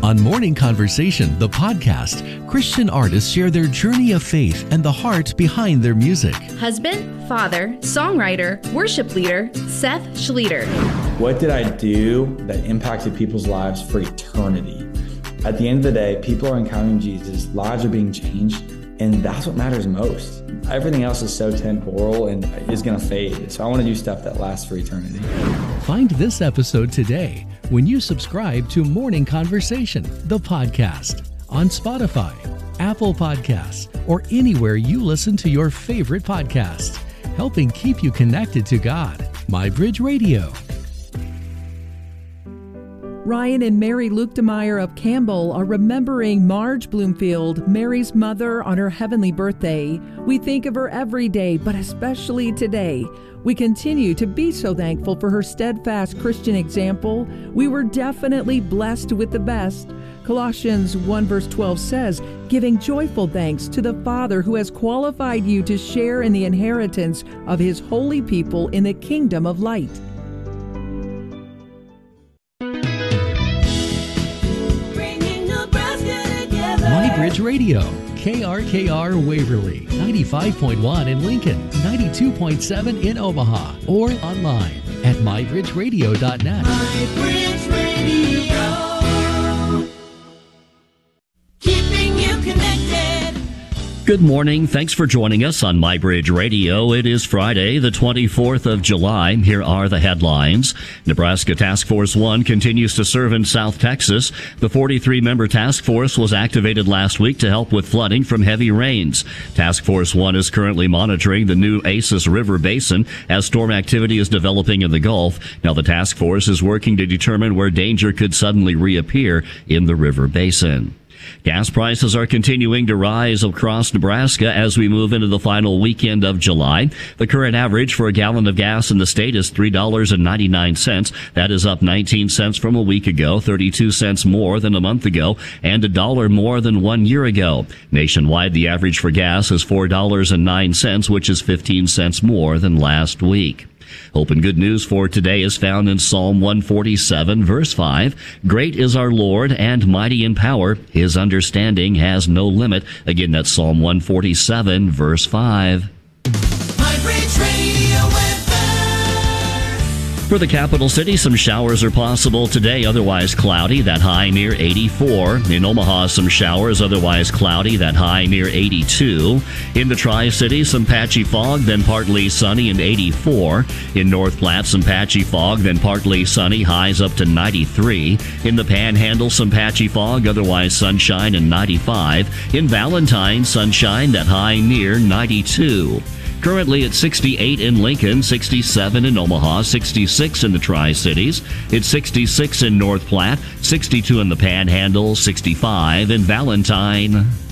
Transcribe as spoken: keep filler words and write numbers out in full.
On Morning Conversation, the podcast, Christian artists share their journey of faith and the heart behind their music. Husband, father, songwriter, worship leader, Seth Schleter. What did I do that impacted people's lives for eternity? At the end of the day, people are encountering Jesus, lives are being changed, and that's what matters most. Everything else is so temporal and is going to fade. So I want to do stuff that lasts for eternity. Find this episode today when you subscribe to Morning Conversation, the podcast, on Spotify, Apple Podcasts, or anywhere you listen to your favorite podcasts, helping keep you connected to God. MyBridge Radio. Ryan and Mary Lukedemeyer of Campbell are remembering Marge Bloomfield, Mary's mother, on her heavenly birthday. We think of her every day, but especially today. We continue to be so thankful for her steadfast Christian example. We were definitely blessed with the best. Colossians one verse twelve says, giving joyful thanks to the Father who has qualified you to share in the inheritance of His holy people in the kingdom of light. MyBridge Radio, K R K R Waverly, ninety-five point one in Lincoln, ninety-two point seven in Omaha, or online at my bridge radio dot net. MyBridge Radio, keeping you connected. Good morning. Thanks for joining us on MyBridge Radio. It is Friday, the twenty-fourth of July. Here are the headlines. Nebraska Task Force One continues to serve in South Texas. The forty-three member task force was activated last week to help with flooding from heavy rains. Task Force One is currently monitoring the new Acis River Basin as storm activity is developing in the Gulf. Now the task force is working to determine where danger could suddenly reappear in the river basin. Gas prices are continuing to rise across Nebraska as we move into the final weekend of July. The current average for a gallon of gas in the state is three dollars and ninety-nine cents. That is up nineteen cents from a week ago, thirty-two cents more than a month ago, and a dollar more than one year ago. Nationwide, the average for gas is four dollars and nine cents, which is fifteen cents more than last week. Hope and good news for today is found in Psalm one forty-seven, verse five. Great is our Lord and mighty in power. His understanding has no limit. Again, that's Psalm one forty-seven, verse five. MyBridge Radio weather. For the capital city, some showers are possible today, otherwise cloudy, that high near eighty-four. In Omaha, some showers, otherwise cloudy, that high near eighty-two. In the Tri-City, some patchy fog, then partly sunny and eighty-four. In North Platte, some patchy fog, then partly sunny, highs up to ninety-three. In the Panhandle, some patchy fog, otherwise sunshine and ninety-five. In Valentine, sunshine, that high near ninety-two. Currently at sixty-eight in Lincoln, sixty-seven in Omaha, sixty-six in the Tri-Cities. It's sixty-six in North Platte, sixty-two in the Panhandle, sixty-five in Valentine.